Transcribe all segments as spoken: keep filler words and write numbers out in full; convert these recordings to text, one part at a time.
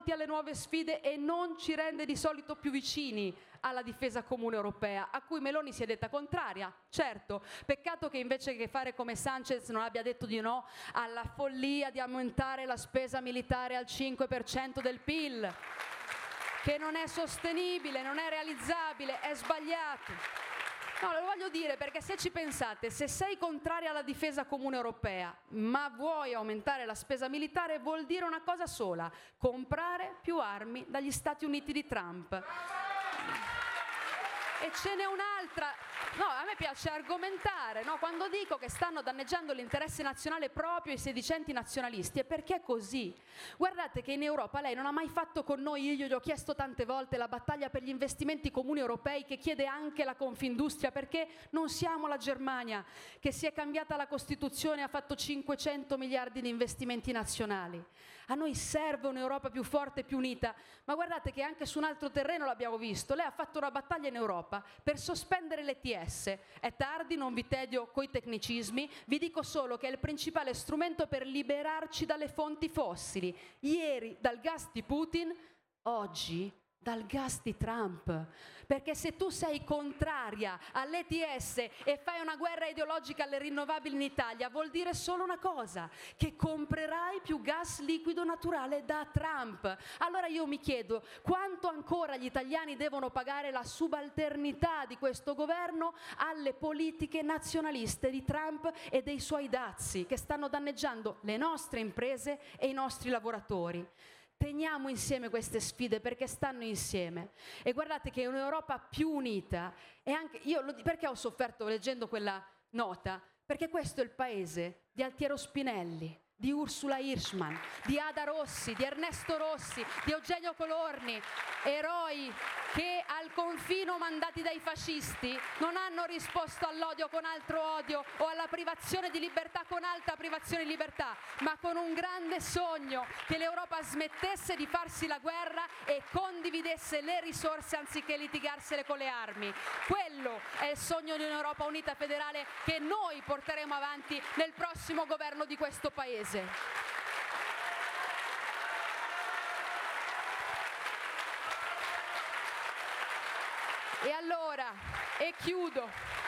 alle nuove sfide e non ci rende di solito più vicini alla difesa comune europea, a cui Meloni si è detta contraria. Certo, peccato che invece che fare come Sanchez non abbia detto di no alla follia di aumentare la spesa militare al cinque per cento del P I L, che non è sostenibile, non è realizzabile, è sbagliato. No, lo voglio dire perché se ci pensate, se sei contraria alla difesa comune europea, ma vuoi aumentare la spesa militare, vuol dire una cosa sola: comprare più armi dagli Stati Uniti di Trump. E ce n'è un'altra. No, a me piace argomentare, no? Quando dico che stanno danneggiando l'interesse nazionale proprio i sedicenti nazionalisti, è perché è così. Guardate che in Europa lei non ha mai fatto con noi, io gli ho chiesto tante volte, la battaglia per gli investimenti comuni europei che chiede anche la Confindustria, perché non siamo la Germania, che si è cambiata la Costituzione e ha fatto cinquecento miliardi di investimenti nazionali. A noi serve un'Europa più forte e più unita, ma guardate che anche su un altro terreno l'abbiamo visto. Lei ha fatto una battaglia in Europa per sospendere l'E T S. È tardi, non vi tedio coi tecnicismi, vi dico solo che è il principale strumento per liberarci dalle fonti fossili. Ieri dal gas di Putin, oggi dal gas di Trump. Perché se tu sei contraria all'E T S e fai una guerra ideologica alle rinnovabili in Italia, vuol dire solo una cosa: che comprerai più gas liquido naturale da Trump. Allora io mi chiedo, quanto ancora gli italiani devono pagare la subalternità di questo governo alle politiche nazionaliste di Trump e dei suoi dazi, che stanno danneggiando le nostre imprese e i nostri lavoratori? Teniamo insieme queste sfide perché stanno insieme. E guardate che un'Europa più unita, e anche io lo, perché ho sofferto leggendo quella nota? Perché questo è il paese di Altiero Spinelli, di Ursula Hirschman, di Ada Rossi, di Ernesto Rossi, di Eugenio Colorni, eroi che al confino mandati dai fascisti non hanno risposto all'odio con altro odio o alla privazione di libertà con alta privazione di libertà, ma con un grande sogno: che l'Europa smettesse di farsi la guerra e condividesse le risorse anziché litigarsele con le armi. Quello è il sogno di un'Europa unita federale che noi porteremo avanti nel prossimo governo di questo Paese. E allora, e chiudo,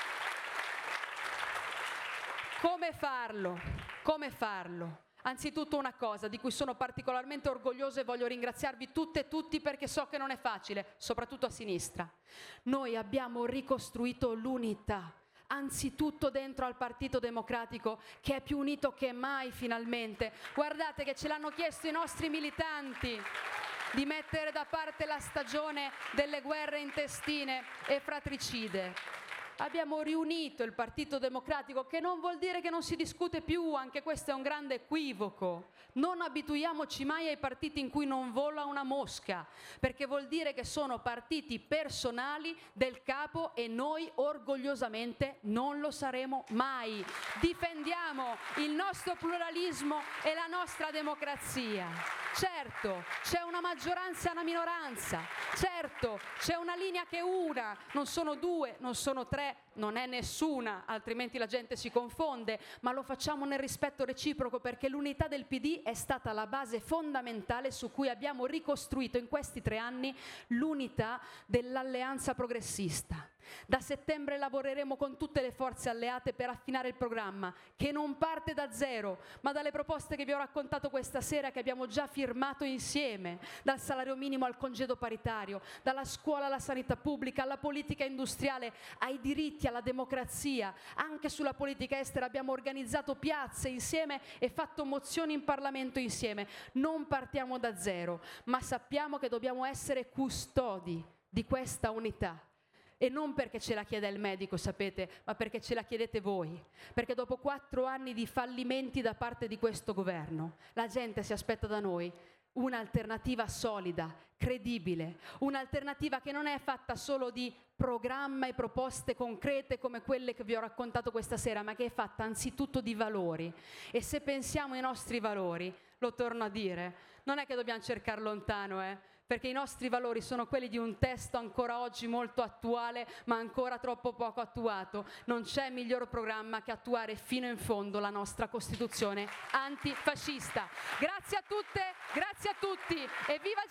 come farlo? Come farlo? Anzitutto una cosa di cui sono particolarmente orgogliosa e voglio ringraziarvi tutte e tutti, perché so che non è facile, soprattutto a sinistra. Noi abbiamo ricostruito l'unità, anzitutto dentro al Partito Democratico, che è più unito che mai finalmente. Guardate che ce l'hanno chiesto i nostri militanti, di mettere da parte la stagione delle guerre intestine e fratricide. Abbiamo riunito il Partito Democratico, che non vuol dire che non si discute più, anche questo è un grande equivoco. Non abituiamoci mai ai partiti in cui non vola una mosca, perché vuol dire che sono partiti personali del capo e noi orgogliosamente non lo saremo mai. Difendiamo il nostro pluralismo e la nostra democrazia. Certo, c'è una maggioranza e una minoranza, certo, c'è una linea che è una, non sono due, non sono tre, non è nessuna, altrimenti la gente si confonde, ma lo facciamo nel rispetto reciproco, perché l'unità del P D è stata la base fondamentale su cui abbiamo ricostruito in questi tre anni l'unità dell'alleanza progressista. Da settembre lavoreremo con tutte le forze alleate per affinare il programma, che non parte da zero, ma dalle proposte che vi ho raccontato questa sera, che abbiamo già firmato insieme, dal salario minimo al congedo paritario, dalla scuola alla sanità pubblica, alla politica industriale, ai diritti, alla democrazia. Anche sulla politica estera abbiamo organizzato piazze insieme e fatto mozioni in Parlamento insieme. Non partiamo da zero, ma sappiamo che dobbiamo essere custodi di questa unità. E non perché ce la chiede il medico, sapete, ma perché ce la chiedete voi. Perché dopo quattro anni di fallimenti da parte di questo governo, la gente si aspetta da noi un'alternativa solida, credibile, un'alternativa che non è fatta solo di programma e proposte concrete come quelle che vi ho raccontato questa sera, ma che è fatta anzitutto di valori. E se pensiamo ai nostri valori, lo torno a dire, non è che dobbiamo cercare lontano, eh? Perché i nostri valori sono quelli di un testo ancora oggi molto attuale, ma ancora troppo poco attuato. Non c'è miglior programma che attuare fino in fondo la nostra Costituzione antifascista. Grazie a tutte, grazie a tutti e viva